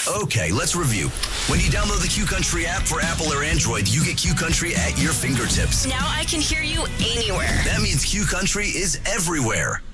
Okay, let's review. When you download the Q Country app for Apple or Android, you get Q Country at your fingertips. Now I can hear you anywhere. That means Q Country is everywhere.